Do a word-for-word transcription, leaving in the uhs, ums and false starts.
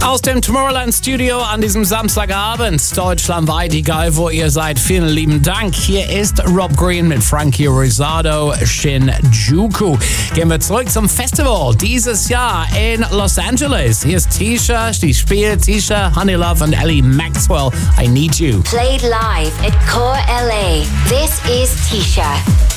Aus dem Tomorrowland Studio an diesem Samstagabend, deutschlandweit, egal wo ihr seid, vielen lieben Dank. Hier ist Rob Green mit Frankie Rosado, Shinjuku. Gehen wir zurück zum Festival dieses Jahr in Los Angeles. Hier ist Tisha, die spielt Tisha, Honey Love und Ellie Maxwell, I Need You. Played live at Core L A. This is Tisha.